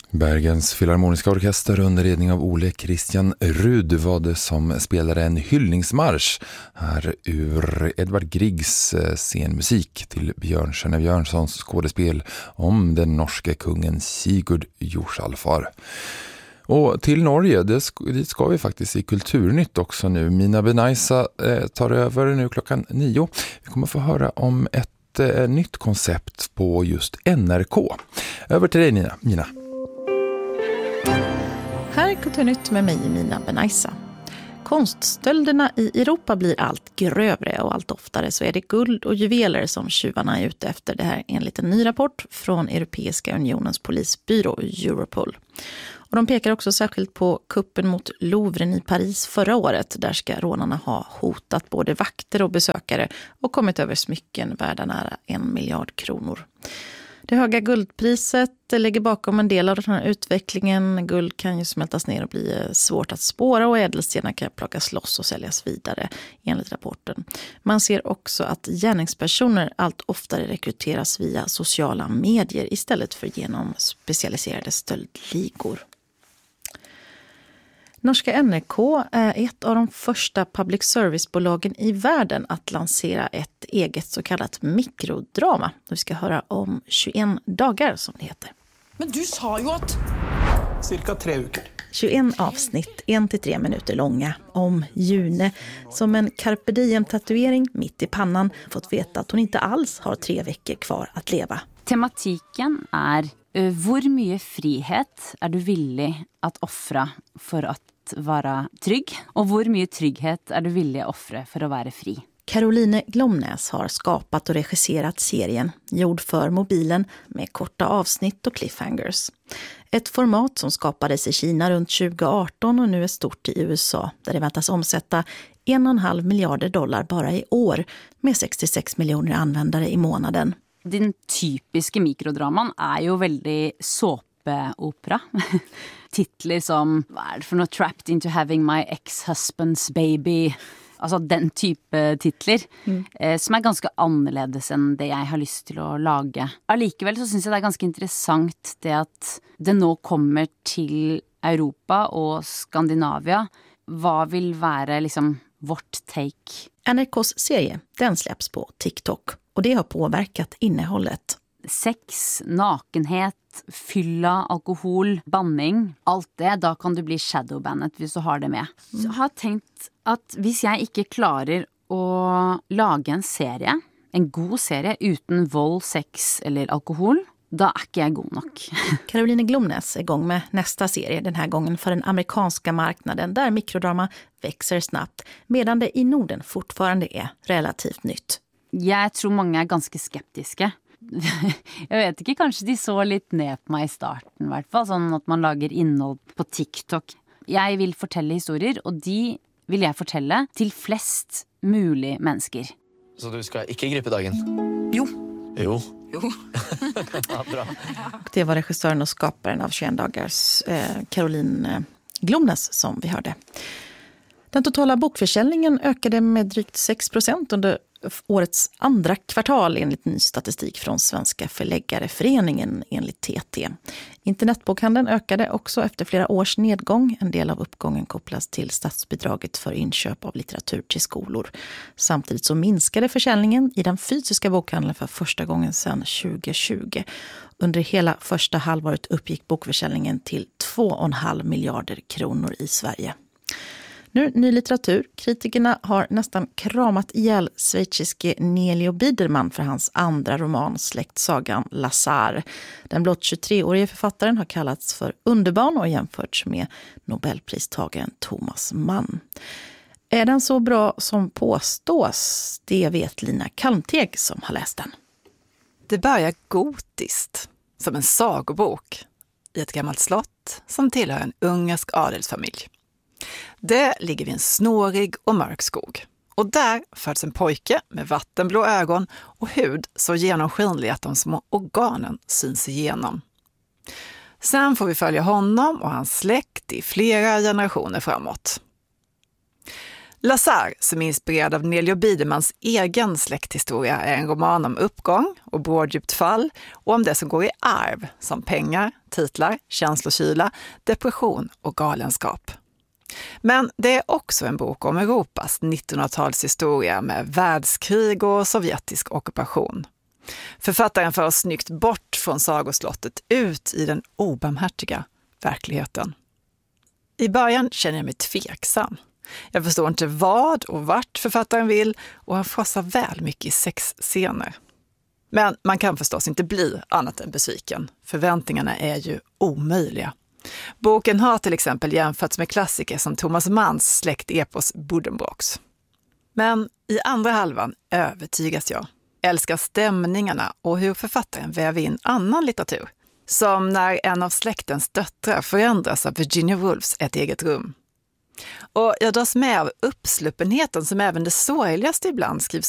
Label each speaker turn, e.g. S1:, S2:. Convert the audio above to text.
S1: Bergens filharmoniska orkester under ledning av Ole Christian Rud var det som spelade en hyllningsmarsch här ur Edvard Griegs scenmusik till Björn Kjerne Björnssons skådespel om den norske kungen Sigurd Jorsalfar. Och till Norge, dit ska vi faktiskt i Kulturnytt också nu. Mina Benaisa tar över nu klockan 9. Vi kommer få höra om ett nytt koncept på just NRK. Över till dig Mina.
S2: Här är Kulturnytt med mig, Mina Benaisa. Konststölderna i Europa blir allt grövre och allt oftare så är det guld och juveler som tjuvarna är ute efter. Det här enligt en ny rapport från Europeiska unionens polisbyrå Europol. Och de pekar också särskilt på kuppen mot Louvren i Paris förra året. Där ska rånarna ha hotat både vakter och besökare och kommit över smycken värda nära 1 miljard kronor. Det höga guldpriset ligger bakom en del av den här utvecklingen. Guld kan ju smältas ner och bli svårt att spåra och ädelstenar kan plockas loss och säljas vidare enligt rapporten. Man ser också att gärningspersoner allt oftare rekryteras via sociala medier istället för genom specialiserade stöldligor. Norska NRK är ett av de första public service-bolagen i världen att lansera ett eget så kallat mikrodrama. Vi ska höra om 21 dagar som det heter.
S3: Men du sa ju att... Cirka 3 veckor.
S2: 21 avsnitt, 1-3 minuter långa, om June som en carpe diem-tatuering mitt i pannan fått veta att hon inte alls har 3 veckor kvar att leva.
S4: Tematiken är hur mycket frihet är du villig att offra för att vara trygg och hur mycket trygghet är du villig att offra för att vara fri.
S2: Caroline Glomnäs har skapat och regisserat serien gjord för mobilen med korta avsnitt och cliffhangers. Ett format som skapades i Kina runt 2018 och nu är stort i USA där det väntas omsätta 1,5 miljarder dollar bara i år med 66 miljoner användare i månaden.
S4: Den typiska mikrodraman är ju väldigt såpopera. Titlar som vad är det för något, Trapped into having my ex-husband's baby. Alltså den typen titlar som är ganska annorlunda än det jag har lust till att laga. Allikevel så syns jag det är ganska intressant det att det nu kommer till Europa och Skandinavien. Vad vill vara liksom vårt take?
S2: NRKs serie, den släpps på TikTok och det har påverkat innehållet.
S4: Sex, nakenhet, fylla, alkohol, banning, allt det, då kan du bli shadowbannet hvis du har det med. Så jag har tänkt att hvis jag inte klarar att laga en serie, en god serie utan våld, sex eller alkohol, då är inte jag god nog.
S2: Caroline Glomnäs är igång med nästa serie, den här gången för den amerikanska marknaden där mikrodrama växer snabbt, medan det i Norden fortfarande är relativt nytt.
S4: Jag tror många är ganska skeptiska. Jag vet inte, kanske de så lite ner på mig i starten i alla fall, sån att man lagar innehåll på TikTok. Jag vill fortälla historier och de vill jag fortälla till flest möjliga människor.
S5: Så du ska inte gripa dagen?
S3: Jo.
S5: Jo.
S3: Ja, bra.
S2: Det var regissören och skaparen av 21 dagars Caroline Glomnäs som vi hörde. Den totala bokförsäljningen ökade med drygt 6% under årets andra kvartal enligt ny statistik från Svenska förläggareföreningen enligt TT. Internetbokhandeln ökade också efter flera års nedgång. En del av uppgången kopplas till statsbidraget för inköp av litteratur till skolor. Samtidigt så minskade försäljningen i den fysiska bokhandeln för första gången sedan 2020. Under hela första halvåret uppgick bokförsäljningen till 2,5 miljarder kronor i Sverige. Nu ny litteratur. Kritikerna har nästan kramat ihjäl schweiziske Nelio Biederman för hans andra roman Släktsagan Lazar. Den blott 23-årige författaren har kallats för underbarn och jämförts med Nobelpristagaren Thomas Mann. Är den så bra som påstås? Det vet Lina Kalmteg som har läst den.
S6: Det börjar gotiskt, som en sagobok i ett gammalt slott som tillhör en ungersk adelsfamilj. Det ligger vid en snårig och mörk skog. Och där föds en pojke med vattenblå ögon och hud så genomskinlig att de små organen syns igenom. Sen får vi följa honom och hans släkt i flera generationer framåt. Lazar, som är inspirerad av Nelio Bidemans egen släkthistoria, är en roman om uppgång och bråddjupt fall och om det som går i arv, som pengar, titlar, känslokyla, depression och galenskap. Men det är också en bok om Europas 1900-talshistoria med världskrig och sovjetisk ockupation. Författaren för oss snyggt bort från sagoslottet ut i den obarmhärtiga verkligheten. I början känner jag mig tveksam. Jag förstår inte vad och vart författaren vill och han frossar väl mycket i sexscener. Men man kan förstås inte bli annat än besviken. Förväntningarna är ju omöjliga. Boken har till exempel jämförts med klassiker som Thomas Manns släktepos Buddenbrooks. Men i andra halvan övertygas jag. Älskar stämningarna och hur författaren väver in annan litteratur. Som när en av släktens döttrar förändras av Virginia Woolfs Ett eget rum. Och jag dras med av uppsluppenheten som även det sorgligaste ibland skrivs